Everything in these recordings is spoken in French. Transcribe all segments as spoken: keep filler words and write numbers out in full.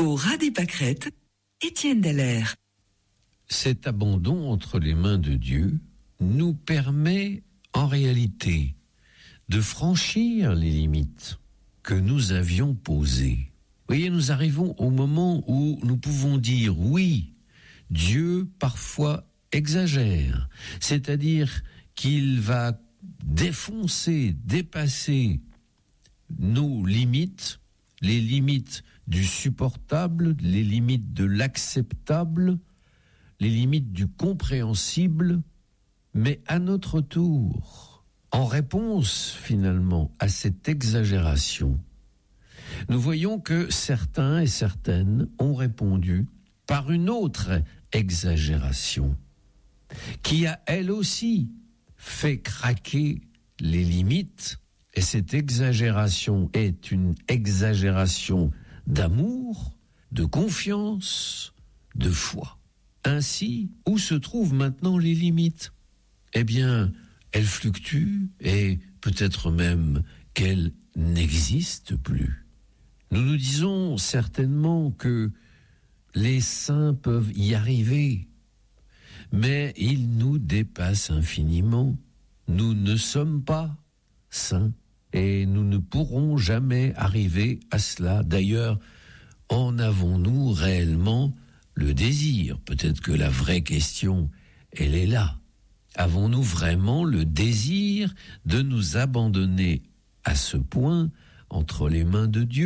Au ras des pâquerettes, Étienne Dallaire. Cet abandon entre les mains de Dieu nous permet en réalité de franchir les limites que nous avions posées. Vous voyez, nous arrivons au moment où nous pouvons dire oui, Dieu parfois exagère, c'est-à-dire qu'il va défoncer, dépasser nos limites, les limites du supportable, les limites de l'acceptable, les limites du compréhensible, mais à notre tour, en réponse finalement à cette exagération, nous voyons que certains et certaines ont répondu par une autre exagération, qui a elle aussi fait craquer les limites, et cette exagération est une exagération d'amour, de confiance, de foi. Ainsi, où se trouvent maintenant les limites ? Eh bien, elles fluctuent et peut-être même qu'elles n'existent plus. Nous nous disons certainement que les saints peuvent y arriver, mais ils nous dépassent infiniment. Nous ne sommes pas saints et nous ne pourrons jamais arriver à cela. D'ailleurs, en avons-nous réellement le désir ? Peut-être que la vraie question, elle est là. Avons-nous vraiment le désir de nous abandonner à ce point entre les mains de Dieu ?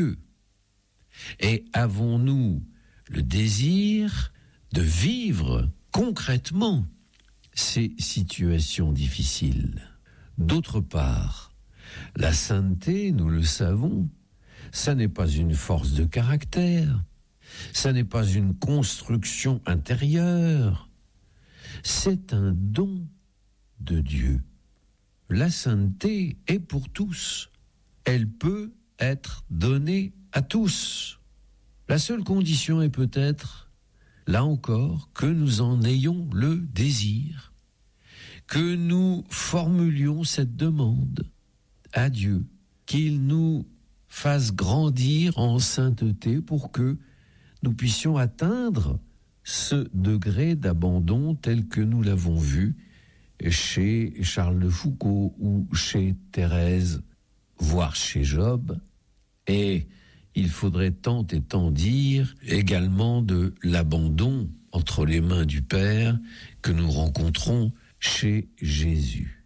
Et avons-nous le désir de vivre concrètement ces situations difficiles ? D'autre part, la sainteté, nous le savons, ça n'est pas une force de caractère, ça n'est pas une construction intérieure, c'est un don de Dieu. La sainteté est pour tous, elle peut être donnée à tous. La seule condition est peut-être, là encore, que nous en ayons le désir, que nous formulions cette demande à Dieu, qu'il nous fasse grandir en sainteté pour que nous puissions atteindre ce degré d'abandon tel que nous l'avons vu chez Charles de Foucauld ou chez Thérèse, voire chez Job. Et il faudrait tant et tant dire également de l'abandon entre les mains du Père que nous rencontrons chez Jésus.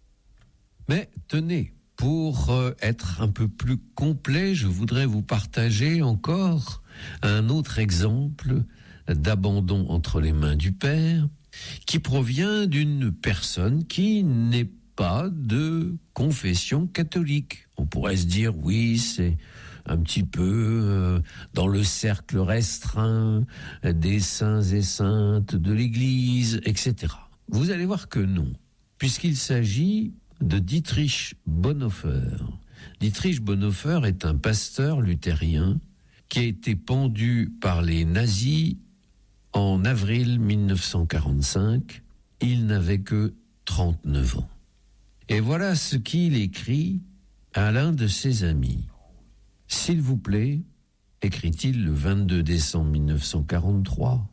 Mais tenez, pour être un peu plus complet, je voudrais vous partager encore un autre exemple d'abandon entre les mains du Père qui provient d'une personne qui n'est pas de confession catholique. On pourrait se dire, oui, c'est un petit peu euh, dans le cercle restreint des saints et saintes de l'Église, et cetera. Vous allez voir que non, puisqu'il s'agit de Dietrich Bonhoeffer. Dietrich Bonhoeffer est un pasteur luthérien qui a été pendu par les nazis en avril dix-neuf cent quarante-cinq. Il n'avait que trente-neuf ans. Et voilà ce qu'il écrit à l'un de ses amis. « S'il vous plaît, écrit-il le vingt-deux décembre dix-neuf cent quarante-trois,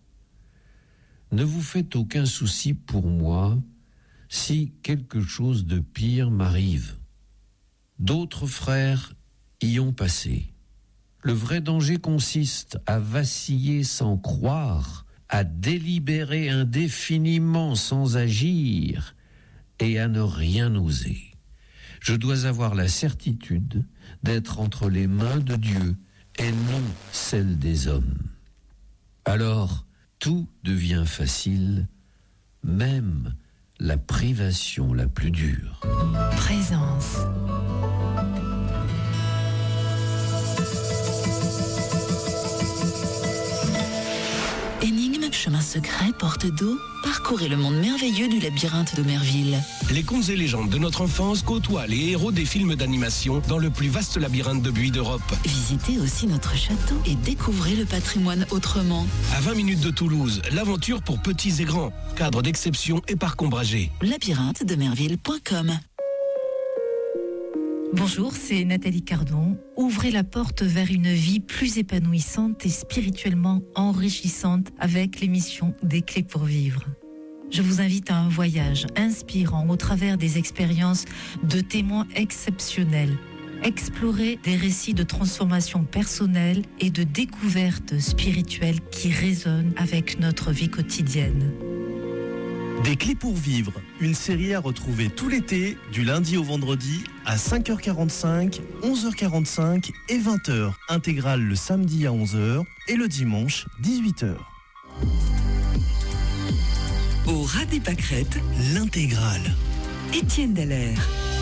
ne vous faites aucun souci pour moi si quelque chose de pire m'arrive. D'autres frères y ont passé. Le vrai danger consiste à vaciller sans croire, à délibérer indéfiniment sans agir et à ne rien oser. Je dois avoir la certitude d'être entre les mains de Dieu et non celles des hommes. Alors, tout devient facile, même la privation la plus dure. » Présence. Énigme, chemin secret, porte d'eau, parcourez le monde merveilleux du labyrinthe d'Omerville. Les contes et légendes de notre enfance côtoient les héros des films d'animation dans le plus vaste labyrinthe de buis d'Europe. Visitez aussi notre château et découvrez le patrimoine autrement. À vingt minutes de Toulouse, l'aventure pour petits et grands, cadre d'exception et parc ombragé. labyrinthe de merville point com. Bonjour, c'est Nathalie Cardon. Ouvrez la porte vers une vie plus épanouissante et spirituellement enrichissante avec l'émission Des Clés pour Vivre. Je vous invite à un voyage inspirant au travers des expériences de témoins exceptionnels. Explorer des récits de transformation personnelle et de découverte spirituelle qui résonnent avec notre vie quotidienne. Des Clés pour Vivre, une série à retrouver tout l'été, du lundi au vendredi, à cinq heures quarante-cinq, onze heures quarante-cinq et vingt heures. Intégrale le samedi à onze heures et le dimanche dix-huit heures. Au ras des pâquerettes, L'intégrale. Étienne Dallaire.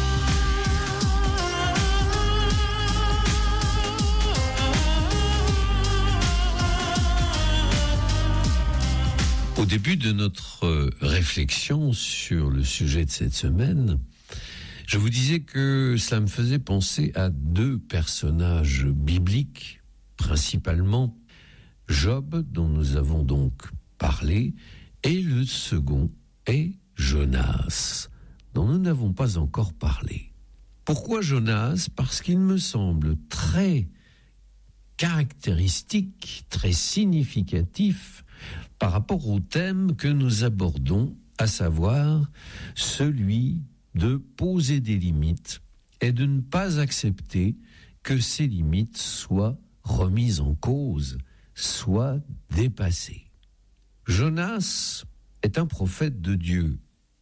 Au début de notre réflexion sur le sujet de cette semaine, je vous disais que cela me faisait penser à deux personnages bibliques, principalement Job, dont nous avons donc parlé, et le second est Jonas, dont nous n'avons pas encore parlé. Pourquoi Jonas ? Parce qu'il me semble très caractéristique, très significatif par rapport au thème que nous abordons, à savoir celui de poser des limites et de ne pas accepter que ces limites soient remises en cause, soient dépassées. Jonas est un prophète de Dieu.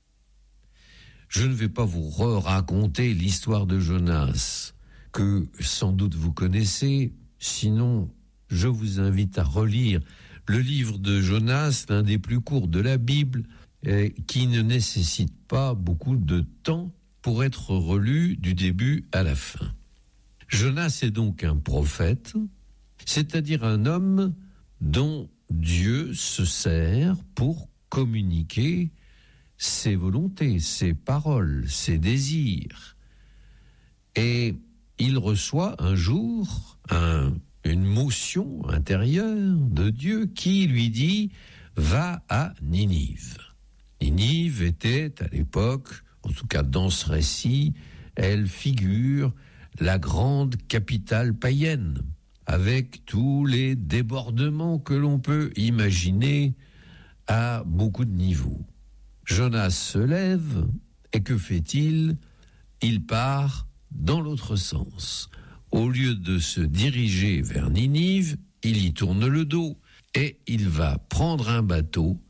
Je ne vais pas vous raconter l'histoire de Jonas, que sans doute vous connaissez, sinon je vous invite à relire le livre de Jonas, l'un des plus courts de la Bible, eh, qui ne nécessite pas beaucoup de temps pour être relu du début à la fin. Jonas est donc un prophète, c'est-à-dire un homme dont Dieu se sert pour communiquer ses volontés, ses paroles, ses désirs. Et il reçoit un jour un une motion intérieure de Dieu qui lui dit « Va à Ninive ». Ninive était à l'époque, en tout cas dans ce récit, elle figure la grande capitale païenne, avec tous les débordements que l'on peut imaginer à beaucoup de niveaux. Jonas se lève, et que fait-il ? Il part dans l'autre sens. Au lieu de se diriger vers Ninive, il y tourne le dos et il va prendre un bateau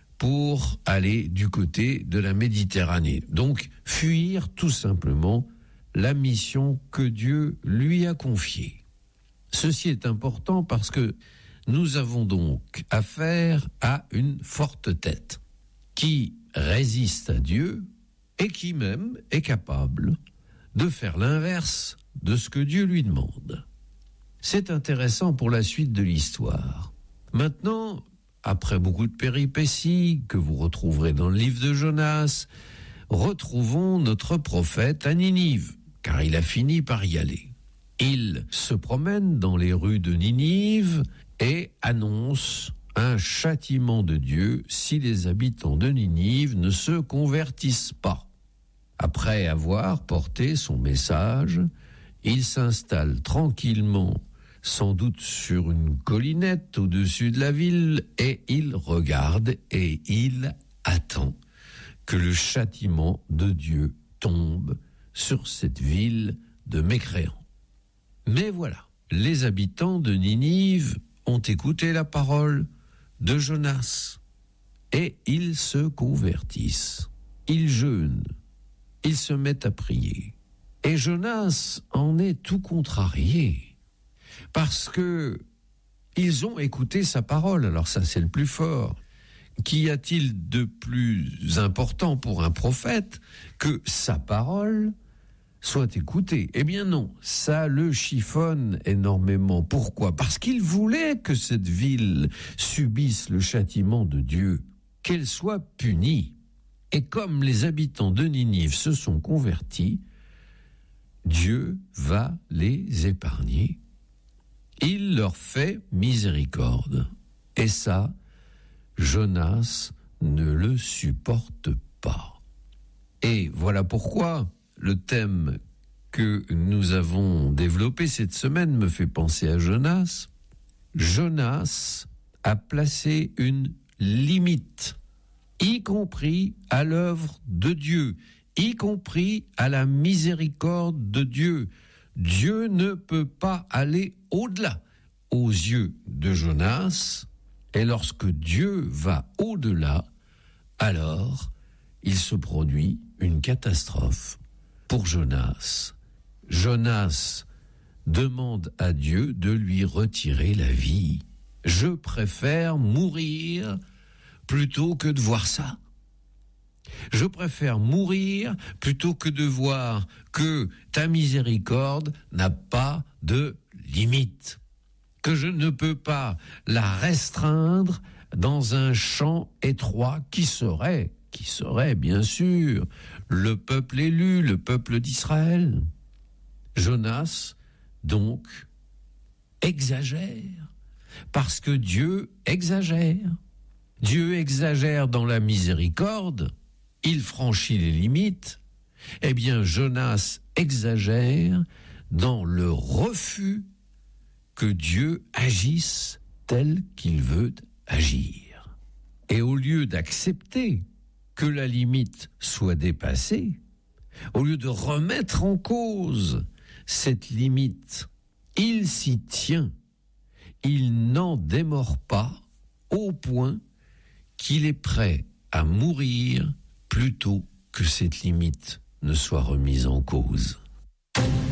pour aller du côté de la Méditerranée. Donc, fuir tout simplement la mission que Dieu lui a confiée. Ceci est important parce que nous avons donc affaire à une forte tête qui résiste à Dieu et qui même est capable de faire l'inverse de ce que Dieu lui demande. C'est intéressant pour la suite de l'histoire. Maintenant, après beaucoup de péripéties que vous retrouverez dans le livre de Jonas, retrouvons notre prophète à Ninive, car il a fini par y aller. Il se promène dans les rues de Ninive et annonce un châtiment de Dieu si les habitants de Ninive ne se convertissent pas. Après avoir porté son message, il s'installe tranquillement, sans doute sur une collinette au-dessus de la ville, et il regarde et il attend que le châtiment de Dieu tombe sur cette ville de mécréants. Mais voilà, les habitants de Ninive ont écouté la parole de Jonas et ils se convertissent. Ils jeûnent, ils se mettent à prier. Et Jonas en est tout contrarié, parce que ils ont écouté sa parole. Alors ça, c'est le plus fort. Qu'y a-t-il de plus important pour un prophète que sa parole soit écoutée ? Eh bien non, ça le chiffonne énormément. Pourquoi ? Parce qu'il voulait que cette ville subisse le châtiment de Dieu, qu'elle soit punie. Et comme les habitants de Ninive se sont convertis, Dieu va les épargner. Il leur fait miséricorde. Et ça, Jonas ne le supporte pas. Et voilà pourquoi le thème que nous avons développé cette semaine me fait penser à Jonas. Jonas a placé une limite, y compris à l'œuvre de Dieu, y compris à la miséricorde de Dieu. Dieu ne peut pas aller au-delà aux yeux de Jonas, et lorsque Dieu va au-delà, alors il se produit une catastrophe pour Jonas. Jonas demande à Dieu de lui retirer la vie. Je préfère mourir plutôt que de voir ça. Je préfère mourir plutôt que de voir que ta miséricorde n'a pas de limite, que je ne peux pas la restreindre dans un champ étroit qui serait, qui serait bien sûr le peuple élu, le peuple d'Israël. Jonas, donc, exagère, parce que Dieu exagère. Dieu exagère dans la miséricorde, il franchit les limites. Eh bien, Jonas exagère dans le refus que Dieu agisse tel qu'il veut agir. Et au lieu d'accepter que la limite soit dépassée, au lieu de remettre en cause cette limite, il s'y tient, il n'en démord pas au point qu'il est prêt à mourir plutôt que cette limite ne soit remise en cause.